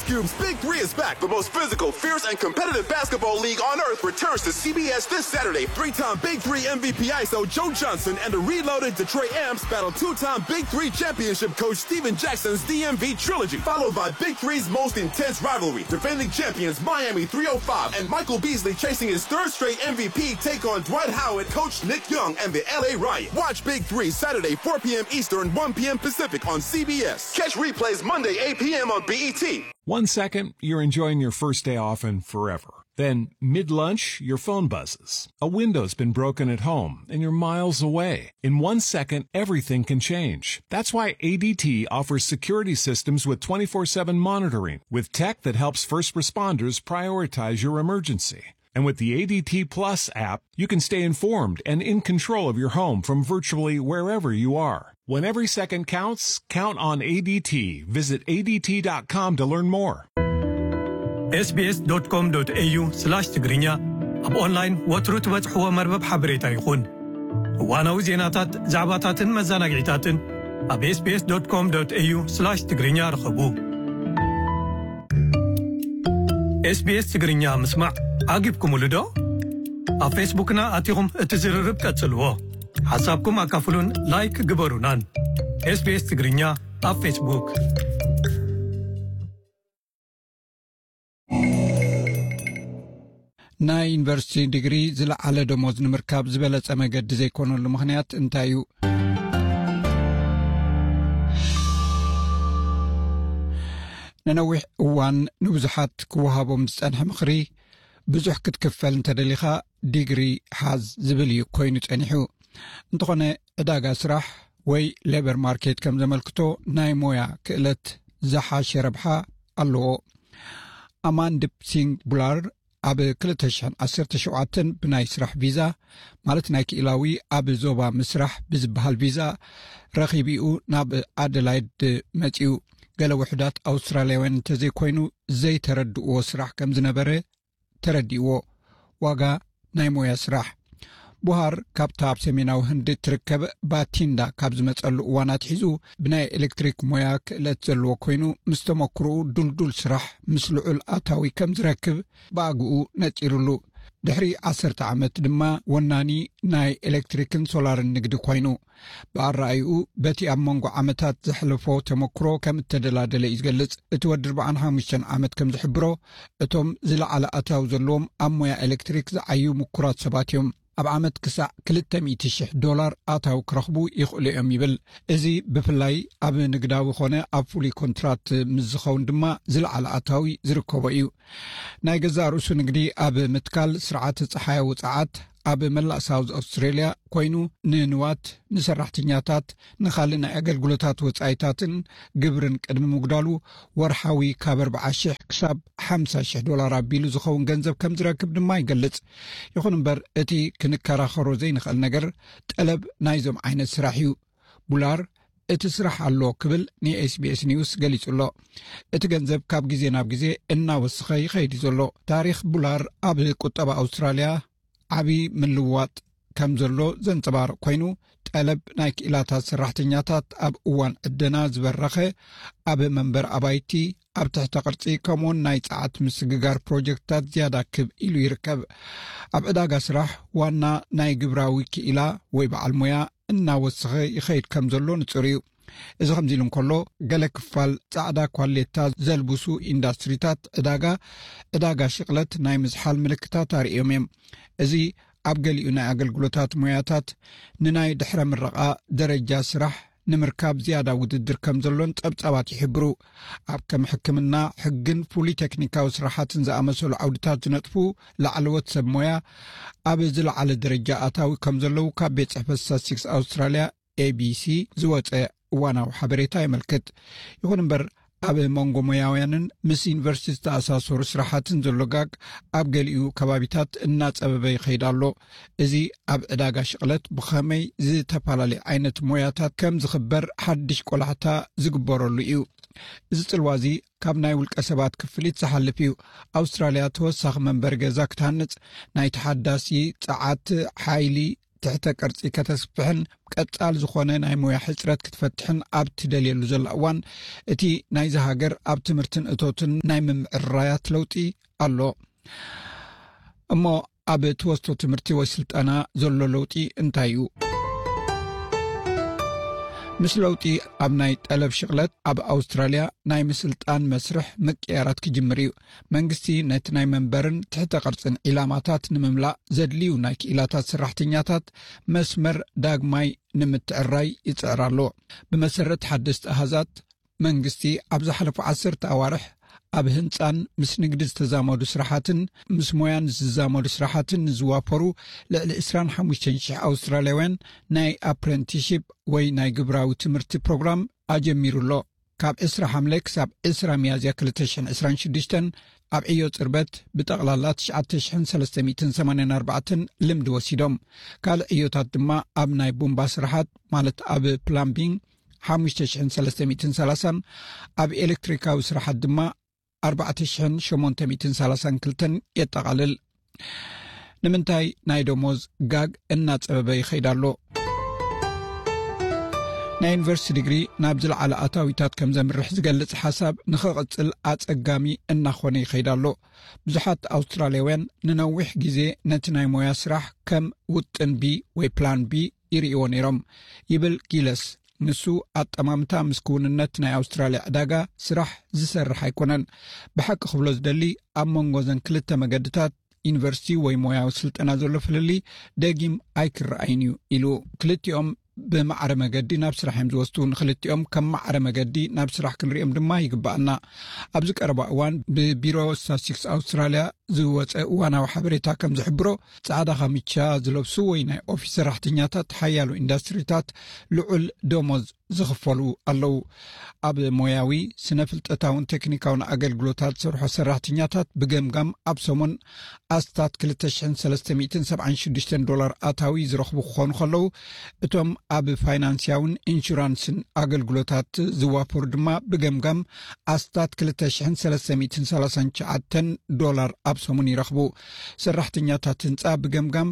Cube's Big Three is back. The most physical, fierce, and competitive basketball league on earth returns to CBS this Saturday. Three-time Big Three MVP ISO Joe Johnson and the reloaded Detroit Amps battle two-time Big Three championship coach Steven Jackson's DMV trilogy, followed by Big Three's most intense rivalry. Defending champions Miami 305 and Michael Beasley chasing his third straight MVP take on Dwight Howard, coach Nick Young, and the LA Riot. Watch Big Three Saturday 4 p.m. Eastern, 1 p.m. Pacific on CBS. Catch replays Monday 8 p.m. on BET. 1 second, you're enjoying your first day off and forever. Then, mid-lunch, your phone buzzes. A window's been broken at home, and you're miles away. In 1 second, everything can change. That's why ADT offers security systems with 24/7 monitoring, with tech that helps first responders prioritize your emergency. And with the ADT Plus app, you can stay informed and in control of your home from virtually wherever you are. When every second counts, count on ADT. Visit ADT.com to learn more. sbs.com.au/tigrinya ኣብ ኦንላይን ወትሩ ትበጽሕዎ መርበብ ሓበሬታ ይኹን። እዋናዊ ዜናታት፣ ዛዕባታትን መዘናግዒታትን ኣብ sbs.com.au/tigrinya ረኸቡ። SBS ትግርኛ ምስማዕ ዓጊብኩም ዶ? ኣብ ፌስቡክና ኣቲኹም እትዝርርብ ቀጽልዎ። ሓሳብኩም ኣካፍሉን፣ ላይክ ግበሩናን። SBS ትግርኛ ኣብ ፌስቡክ። ናይ ዩኒቨርሲቲ ዲግሪ ዝለዓለ ደሞዝ ንምርካብ ዝበለጸ መገዲ ዘይኮነሉ ምኽንያት እንታይ እዩ? ንነዊሕ እዋን ንብዙሓት ክወሃቦም ዝጸንሐ ምኽሪ ብዙሕ ክትክፈል እንተደሊኻ ዲግሪ ሓዝ ዝብል እዩ ኮይኑ ጸኒሑ። እንተኾነ ዕዳጋ ስራሕ ወይ ሌበር ማርኬት ከም ዘመልክቶ ናይ ሞያ ክእለት ዝሓሸ ረብሓ ኣለዎ። ኣማንዲፕ ሲንግ ቡላር ኣብ 2017 ብናይ ስራሕ ቪዛ ማለት ናይ ክኢላዊ ኣብ ዞባ ምስራሕ ብዝበሃል ቪዛ ረኺቢኡ ናብ ኣደላይድ መጺኡ። ገለ ውሕዳት ኣውስትራልያውያን እንተዘይኮይኑ ዘይተረድእዎ ስራሕ ከም ዝነበረ ተረዲእዎ። ዋጋ ናይ ሞያ ስራሕ ቡሃር ካብታ ኣብ ሰሜናዊ ህንዲ ትርከብ ባቲንዳ ካብ ዝመጸሉ እዋናት ሒዙ ብናይ ኤሌክትሪክ ሞያ ክእለት ዘለዎ ኮይኑ ምስ ተመክርኡ ዱልዱል ስራሕ ምስ ልዑል ኣታዊ ከም ዝረክብ ብኣግኡ ነጺሩሉ። ድሕሪ 10 ዓመት ድማ ወናኒ ናይ ኤሌክትሪክን ሶላርን ንግዲ ኮይኑ ብኣረኣይኡ በቲ ኣብ መንጎ ዓመታት ዘሕለፎ ተመክሮ ከም እተደላደለ እዩ ዝገልጽ። እቲ ወዲ 45 ዓመት ከም ዝሕብሮ እቶም ዝለዓለ ኣታዊ ዘለዎም ኣብ ሞያ ኤሌክትሪክ ዝዓዩ ምኩራት ሰባት እዮም። ኣብ ዓመት ክሳዕ $200,000 ኣታዊ ክረኽቡ ይኽእሉ እዮም ይብል። እዚ ብፍላይ ኣብ ንግዳዊ ኾነ ኣብ ፍሉይ ኮንትራት ምዝኸውን ድማ ዝለዓለ ኣታዊ ዝርከቦ እዩ። ናይ ገዛ ርእሱ ንግዲ ኣብ ምትካል ስርዓት ፀሓይ ውፅዓት ኣብ መላእ ሳውዝ ኣውስትሬልያ ኮይኑ ንንዋት ንሰራሕተኛታት ንኻልእ ናይ ኣገልግሎታት ወጻኢታትን ግብርን ቅድሚ ምግዳሉ ወርሓዊ ካብ $40,000 ክሳብ $50,000 ኣቢሉ ዝኸውን ገንዘብ ከም ዝረክብ ድማ ይገልጽ። ይኹን እምበር እቲ ክንከራኸሮ ዘይንኽእል ነገር ጠለብ ናይዞም ዓይነት ስራሕ እዩ። ቡላር እቲ ስራሕ ኣሎ ክብል ንኤስቢኤስ ኒውስ ገሊጹሎ። እቲ ገንዘብ ካብ ግዜ ናብ ግዜ እናወስኸ ይኸይድ ዘሎ። ታሪክ ቡላር ኣብ ቁጠባ ኣውስትራልያ ዓቢ ምልዋጥ ከም ዘሎ ዘንጸባርቕ ኮይኑ ጠለብ ናይ ክኢላታት ሰራሕተኛታት ኣብ እዋን ዕደና ዝበረኸ ኣብ መንበር ኣባይቲ ኣብ ትሕተ ቅርጺ ከምኡውን ናይ ጸዓት ምስግጋር ፕሮጀክትታት ዝያዳ ክብ ኢሉ ይርከብ። ኣብ ዕዳጋ ስራሕ ዋና ናይ ግብራዊ ክኢላ ወይ በዓል ሞያ እናወስኸ ይኸይድ ከም ዘሎ ንጹር እዩ። እዚ ከምዚ ኢሉ እንከሎ ገለ ክፋል ጻዕዳ ኳሌታ ዘልብሱ ኢንዳስትሪታት ዕዳጋ ሽቕለት ናይ ምዝሓል ምልክታት ኣርእዮም እዮም። እዚ ኣብ ገሊኡ ናይ ኣገልግሎታት ሞያታት ንናይ ድሕረ ምረቓ ደረጃ ስራሕ ንምርካብ ዝያዳ ውድድር ከም ዘሎን ጸብጻባት ይሕብሩ። ኣብ ከም ሕክምና፣ ሕግን ፍሉይ ቴክኒካዊ ስራሓትን ዝኣመሰሉ ዓውድታት ዝነጥፉ ላዕለዎት ሰብ ሞያ ኣብ ዝለዓለ ደረጃ ኣታዊ ከም ዘለዉ ካብ ቤት ጽሕፈት ስታትስቲክስ ኣውስትራልያ ABC ዝወፀ እዋናዊ ሓበሬታ የመልክት። ይኹን እምበር ኣብ መንጎ ሞያውያንን ምስ ዩኒቨርሲቲ ዝተኣሳሰሩ ስራሓትን ዘሎ ጋግ ኣብ ገሊኡ ከባቢታት እናጸበበ ይኸይድ ኣሎ። እዚ ኣብ ዕዳጋ ሽቕለት ብኸመይ ዝተፈላለዩ ዓይነት ሞያታት ከም ዝኽበር ሓድሽ ቆላሕታ ዝግበረሉ እዩ። እዚ ጽልዋዚ ካብ ናይ ውልቀ ሰባት ክፍሊት ዝሓልፍ እዩ። ኣውስትራልያ ተወሳኺ መንበሪ ገዛ ክትሃንጽ ናይ ተሓዳሲ ጸዓት ሓይሊ ትሕተ ቅርጺ ከተስፍሕን ቀጻል ዝኾነ ናይ ሞያ ሕጽረት ክትፈትሕን ኣብ ትደልየሉ ዘላ እዋን እቲ ናይ ሃገር ኣብ ትምህርትን እቶትን ናይ ምምዕራያት ለውጢ ኣሎ እሞ ኣብ ትወስቶ ትምህርቲ ወይ ስልጠና ዘሎ ለውጢ እንታይ እዩ ምስ ለውጢ ኣብ ናይ ጠለብ ሽቕለት ኣብ ኣውስትራልያ ናይ ምስልጣን መስርሕ ምቅያራት ክጅምር እዩ መንግስቲ ነቲ ናይ መንበርን ትሕተ ቅርጽን ኢላማታት ንምምላእ ዘድልዩ ናይ ክኢላታት ሰራሕተኛታት መስመር ዳግማይ ንምትዕራይ ይጽዕር ኣሎ ብመሰረት ሓደስቲ ኣሃዛት መንግስቲ ኣብ ዝሓለፉ 10 ኣዋርሕ ኣብ ህንፃን ምስ ንግዲ ዝተዛመዱ ስራሓትን ምስ ሞያን ዝዛመዱ ስራሓትን ዝዋፈሩ ልዕሊ 25,000 ኣውስትራልያውያን ናይ ኣፕረንቲስሺፕ ወይ ናይ ግብራዊ ትምህርቲ ፕሮግራም ኣጀሚሩሎ ካብ 20 ሓምለ ክሳብ 20 ሚያዝያ 2026 ኣብ ዕዮ ጽርበት ብጠቕላላ 9384 ልምዲ ወሲዶም ካልእ ዕዮታት ድማ ኣብ ናይ ቦምባ ስራሓት ማለት ኣብ ፕላምቢንግ 5330 ኣብ ኤሌክትሪካዊ ስራሓት ድማ 4832 የጠቃልል ንምንታይ ናይ ደሞዝ ጋግ እናጸበበ ይኸይዳሎ ናይ ዩኒቨርሲቲ ዲግሪ ናብ ዝለዓለ ኣታዊታት ከም ዘምርሕ ዝገልጽ ሓሳብ ንኽቕጽል ኣጸጋሚ እናኾነ ይኸይዳሎ ብዙሓት ኣውስትራልያውያን ንነዊሕ ግዜ ነቲ ናይ ሞያ ስራሕ ከም ውጥን ቢ ወይ ፕላን ቢ ይርእይዎ ነይሮም ይብል ጊለስ ንሱ ኣጠማምታ ምስክውንነት ናይ ኣውስትራልያ ዕዳጋ ስራሕ ዝሰርሕ ኣይኮነን ብሓቂ ክብሎ ዝደሊ ኣብ መንጎ ዘን ክልተ መገድታት ዩኒቨርሲቲ ወይ ሞያዊ ስልጠና ዘሎ ፍልሊ ደጊም ኣይክረኣይን እዩ ኢሉ ክልቲኦም ብማዕረ መገዲ ናብ ስራሕ እዮም ዝወስዱ ንክልቲኦም ከም ማዕረ መገዲ ናብ ስራሕ ክንሪኦም ድማ ይግባአና ኣብዚ ቀረባ እዋን ብቢሮ ስታቲስቲክስ ኣውስትራልያ ዝወፀ እዋናዊ ሓበሬታ ከም ዝሕብሮ ጻዕዳ ካሚቻ ዝለብሱ ወይ ናይ ኦፊስ ሰራሕተኛታት ሓያሉ ኢንዱስትሪታት ልዑል ደሞዝ ዝኽፈሉ ኣለው ኣብ ሞያዊ ስነፍልጠታውን ቴክኒካውን ኣገልግሎታት ዝሰርሑ ሰራሕተኛታት ብገምጋም ኣብ ሰሞን ኣስታት $2376 ኣታዊ ዝረኽቡ ክኾኑ ከለው እቶም ኣብ ፋይናንስያውን ኢንሹራንስን ኣገልግሎታት ዝዋፈሩ ድማ ብገምጋም ኣስታት $2339 ኣብ ሰሙን ይረኽቡ ሰራሕተኛታት ህንፃ ብገምጋም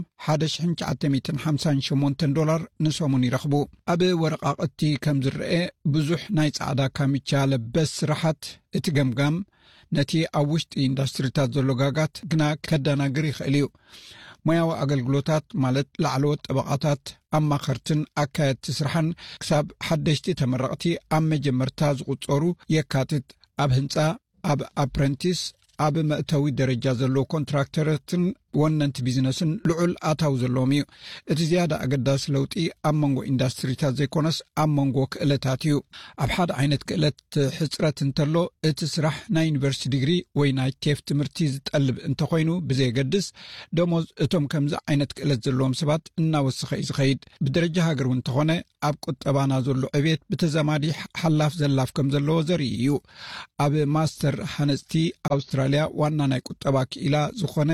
$1958 ንሰሙን ይረኽቡ ኣብ ወረቃቅቲ ከም ዝርአ ብዙሕ ናይ ጻዕዳ ካሚቻ ለበስ ስራሓት እቲ ገምጋም ነቲ ኣብ ውሽጢ ኢንዱስትሪታት ዘሎ ጋጋት ግና ከዳናግር ይኽእል እዩ ሞያዊ ኣገልግሎታት ማለት ላዕለዎት ጠበቃታት ኣማኸርትን ኣካየድቲ ስራሕን ክሳብ ሓደሽቲ ተመረቕቲ ኣብ መጀመርታ ዝቁፀሩ የካትት ኣብ ህንፃ ኣብ ኣፕረንቲስ ኣብ መእተዊ ደረጃ ዘሎ ኮንትራክተራትን ወነንቲ ቢዝነስን ልዑል ኣታው ዘለዎም እዩ እቲ ዝያዳ ኣገዳሲ ለውጢ ኣብ መንጎ ኢንዱስትሪታት ዘይኮነስ ኣብ መንጎ ክእለታት እዩ ኣብ ሓደ ዓይነት ክእለት ሕፅረት እንተሎ እቲ ስራሕ ናይ ዩኒቨርሲቲ ዲግሪ ወይ ናይ ቴፍ ትምህርቲ ዝጠልብ እንተኮይኑ ብዘይገድስ ደሞዝ እቶም ከምዚ ዓይነት ክእለት ዘለዎም ሰባት እናወስኸ እዩ ዝኸይድ ብደረጃ ሃገር እውን እንተኾነ ኣብ ቁጠባና ዘሎ ዕቤት ብተዛማዲ ሓላፍ ዘላፍ ከም ዘለዎ ዘርኢ እዩ ኣብ ማስተር ሃነፅቲ ኣውስትራልያ ዋና ናይ ቁጠባ ክኢላ ዝኾነ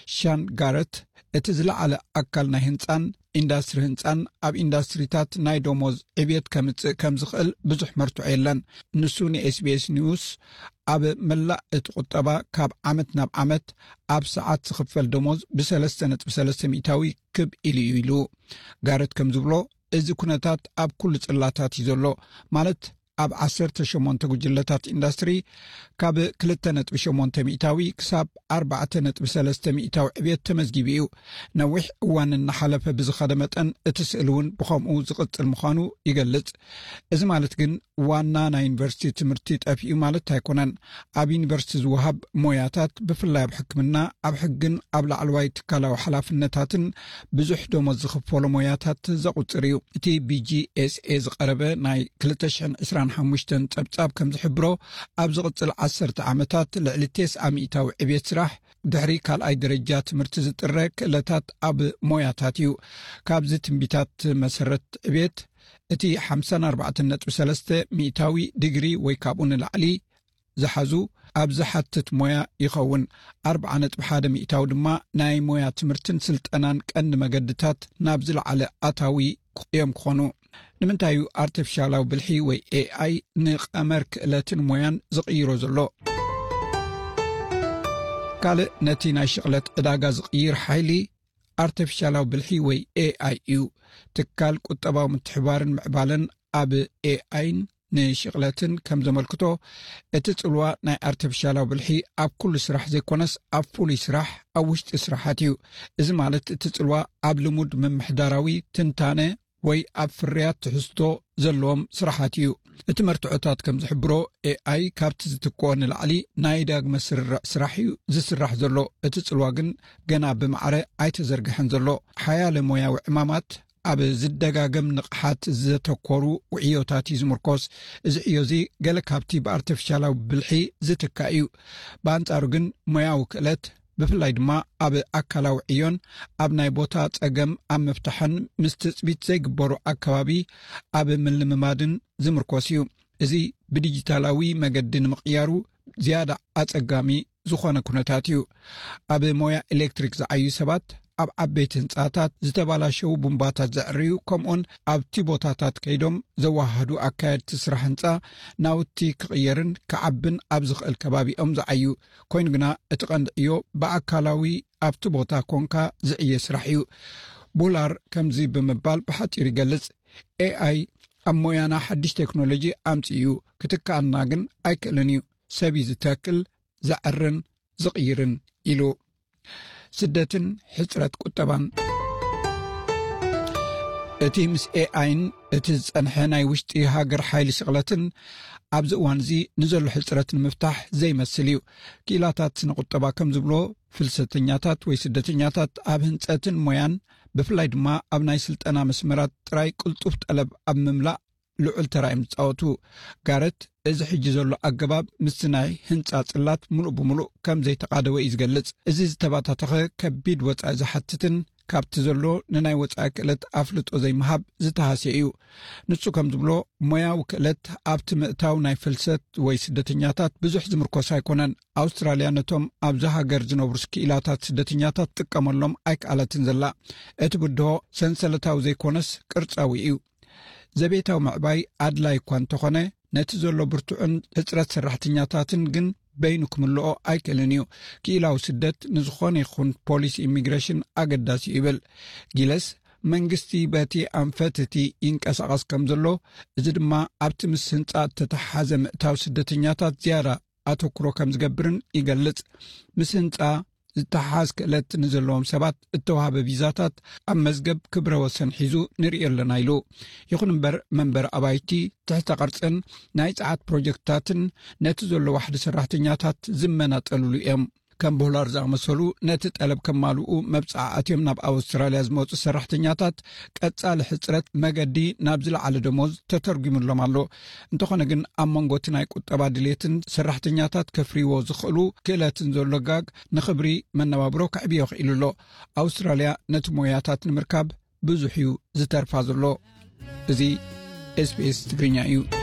ጋረት እቲ ዝለዓለ ኣካል ናይ ህንፃን ኢንዱስትሪ ህንፃን ኣብ ኢንዱስትሪታት ናይ ደሞዝ ዕብየት ከምጽእ ከም ዝኽእል ብዙሕ መርትዖ የለን ንሱ ንኤስቢኤስ ኒውስ ኣብ መላእ እቲ ቁጠባ ካብ ዓመት ናብ ዓመት ኣብ ሰዓት ዝኽፈል ደሞዝ ብ3.3 ሚእታዊ ክብ ኢሉ ጋረት ከም ዝብሎ እዚ ኩነታት ኣብ ኩሉ ጽላታት እዩ ዘሎ ማለት ኣብ 18 ጉጅለታት ኢንዱስትሪ ካብ 2.8 ሚእታዊ ክሳብ 4.3 ሚእታዊ ዕብየት ተመዝጊቡ እዩ ነዊሕ እዋን እናሓለፈ ብዝኸደ መጠን እቲ ስእሊ እውን ብኸምኡ ዝቕፅል ምዃኑ ይገልጽ እዚ ማለት ግን ዋና ናይ ዩኒቨርሲቲ ትምህርቲ ጠፊኡ ማለት ኣይኮነን ኣብ ዩኒቨርሲቲ ዝወሃብ ሞያታት ብፍላይ ኣብ ሕክምና ኣብ ሕግን ኣብ ላዕለዋይ ትካላዊ ሓላፍነታትን ብዙሕ ደሞዝ ዝኽፈሉ ሞያታት ዘቁፅር እዩ እቲ BGSA ዝቐረበ ናይ 2025 ፀብጻብ ከም ዝሕብሮ ኣብ ዝቕፅል 10 ዓመታት ልዕሊ 9 ሚእታዊ ዕብየት ስራሕ ድሕሪ ካልኣይ ደረጃ ትምህርቲ ዝጥረ ክእለታት ኣብ ሞያታት እዩ ካብዚ ትንቢታት መሰረት ዕብየት እቲ 54.3 ሚእታዊ ዲግሪ ወይ ካብኡ ንላዕሊ ዝሓዙ ኣብ ዝሓትት ሞያ ይኸውን 4.1 ሚእታዊ ድማ ናይ ሞያ ትምህርትን ስልጠናን ቀንዲ መገድታት ናብ ዝለዓለ ኣታዊ እዮም ክኾኑ ንምንታዩ ኣርቲፊሻላዊ ብልሒ ወይ AI ንቐመር ክእለትን ሞያን ዝቕይሮ ዘሎ ካልእ ነቲ ናይ ሽቕለት ዕዳጋ ዝቕይር ሓይሊ artificial ብልሒ ወይ AI እዩ ትካል ቁጠባዊ ምትሕባርን ምዕባልን ኣብ AI ንሽቕለትን ከም ዘመልክቶ እቲ ጽልዋ ናይ artificial ብልሒ ኣብ ኩሉ ስራሕ ዘይኮነስ ኣብ ፍሉይ ስራሕ ኣብ ውሽጢ ስራሓት እዩ እዚ ማለት እቲ ጽልዋ ኣብ ልሙድ ምምሕዳራዊ ትንታነ ወይ ኣብ ፍርያት ትሕዝቶ ዘለዎም ስራሓት እዩ እቲ መርትዖታት ከም ዝሕብሮ AI ካብቲ ዝትኮ ንላዕሊ ናይ ዳግመ ስራሕ እዩ ዝስራሕ ዘሎ እቲ ጽልዋ ግን ገና ብማዕረ ኣይተዘርግሐን ዘሎ ሓያለ ሞያዊ ዕማማት ኣብ ዝደጋገም ንቕሓት ዘተኮሩ ውዕዮታት ዝምርኮስ እዚ ዕዮዚ ገለ ካብቲ ብartificial ብልሒ ዝትካ እዩ በአንጻሩ ግን ሞያዊ ክእለት ብፍላይ ድማ ኣብ ኣካላዊ ዕዮን ኣብ ናይ ቦታ ጸገም ኣብ መፍትሕን ምስ ትጽቢት ዘይግበሩ ኣከባቢ ኣብ ምልምማድን ዝምርኮስ እዩ እዚ ብዲጂታላዊ መገዲ ንምቕያሩ ዝያዳ ኣጸጋሚ ዝኾነ ኩነታት እዩ ኣብ ሞያ ኤሌክትሪክ ዝዓዩ ሰባት ኣብ ዓበይቲ ህንጻታት ዝተባላሸው ቡምባታት ዘዕርዩ ከምኡን ኣብቲ ቦታታት ከይዶም ዘዋሃዱ ኣካየድቲ ስራሕ ህንጻ ናውቲ ክቕየርን ክዓብን ኣብ ዝኽእል ከባቢኦም ዝዓዩ ኮይኑ ግና እቲ ቀንዲ ዕዮ ብኣካላዊ ኣብቲ ቦታ ኮንካ ዝዕየ ስራሕ እዩ ቡላር ከምዚ ብምባል ብሓፂር ይገልጽ AI ኣብ ሞያና ሓድሽ ቴክኖሎጂ ኣምጽኡ ክትከኣልና ግን ኣይክእልን እዩ ሰብ ዝተክል ዘዕርን ዝቕይርን ኢሉ ስደትን ሕጽረት ቁጠባን እቲ ምስ AIን እቲ ዝጸንሐ ናይ ውሽጢ ሃገር ሓይሊ ስቕለትን ኣብዚ እዋን እዚ ንዘሎ ሕጽረትን ምፍታሕ ዘይመስል እዩ ኪላታት ስነቁጠባ ከም ዝብሎ ፍልሰተኛታት ወይ ስደተኛታት ኣብ ህንጸትን ሞያን ብፍላይ ድማ ኣብ ናይ ስልጠና መስመራት ጥራይ ቅልጡፍ ጠለብ ኣብ ምምላእ ልዑል ተራእዮም ዝጻወቱ ጋረት እዚ ሕጂ ዘሎ ኣገባብ ምስ ናይ ህንጻ ጽላት ሙሉእ ብምሉእ ከም ዘይተቃደወ እዩ ዝገልጽ እዚ ዝተባታተኸ ከቢድ ወጻኢ ዝሓትትን ካብቲ ዘሎ ንናይ ወጻኢ ክእለት ኣፍልጦ ዘይምሃብ ዝተሃስየ እዩ ንሱ ከም ዝብሎ ሞያዊ ክእለት ኣብቲ ምእታው ናይ ፍልሰት ወይ ስደተኛታት ብዙሕ ዝምርኮስ ኣይኮነን ኣውስትራልያ ነቶም ኣብዚ ሃገር ዝነብሩ ስኪላታት ስደተኛታት ጥቀመሎም ኣይከኣለትን ዘላ እቲ ብድሆ ሰንሰለታዊ ዘይኮነስ ቅርጻዊ እዩ ዘቤታዊ ምዕባይ ኣድላይ እኳ እንተኾነ ነቲ ዘሎ ብርቱዕን ሕጽረት ሰራሕተኛታትን ግን በይኑ ክምልኦ ኣይክእልን እዩ ክኢላዊ ስደት ንዝኾነ ይኹን ፖሊሲ ኢሚግሬሽን ኣገዳሲ ይብል ጊለስ መንግስቲ በቲ ኣንፈት እቲ ይንቀሳቐስ ከም ዘሎ እዚ ድማ ኣብቲ ምስ ህንጻ ተተሓዘ ምእታው ስደተኛታት ዝያዳ ኣተኩሮ ከም ዝገብርን ይገልጽ ምስ ህንጻ ዝተሓዝ ክእለት ንዘለዎም ሰባት እተዋሃበ ቪዛታት ኣብ መዝገብ ክብረ ወሰን ሒዙ ንሪኦ ኣለና ኢሉ ይኹን እምበር መንበር ኣባይቲ ትሕተ ቐርፅን ናይ ፀዓት ፕሮጀክትታትን ነቲ ዘሎ ዋሕዲ ሰራሕተኛታት ዝመናጠልሉ እዮም ከም ቡላር ዝኣመሰሉ ነቲ ጠለብ ከማልኡ መብፃዕትዮም ናብ ኣውስትራልያ ዝመፁ ሰራሕተኛታት ቀጻሊ ሕፅረት መገዲ ናብ ዝለዓለ ደሞዝ ተተርጉሙሎም ኣሎ እንተኾነ ግን ኣብ መንጎቲ ናይ ቁጠባ ድሌትን ሰራሕተኛታት ከፍሪዎ ዝኽእሉ ክእለትን ዘሎ ጋግ ንኽብሪ መነባብሮ ክዕብዮ ክኢሉ ኣሎ ኣውስትራልያ ነቲ ሞያታት ንምርካብ ብዙሕ እዩ ዝተርፋ ዘሎ እዚ SBS ትግርኛ እዩ